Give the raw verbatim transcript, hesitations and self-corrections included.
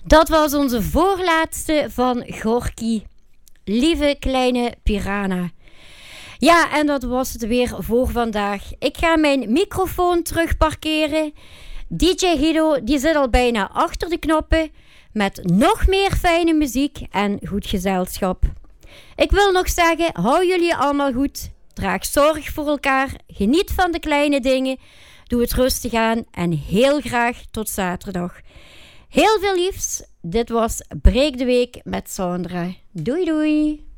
Dat was onze voorlaatste van Gorky. Lieve kleine Piranha. Ja, en dat was het weer voor vandaag. Ik ga mijn microfoon terugparkeren. D J Guido die zit al bijna achter de knoppen met nog meer fijne muziek en goed gezelschap. Ik wil nog zeggen, hou jullie allemaal goed. Draag zorg voor elkaar. Geniet van de kleine dingen. Doe het rustig aan en heel graag tot zaterdag. Heel veel liefs. Dit was Breek de Week met Sandra. Doei doei.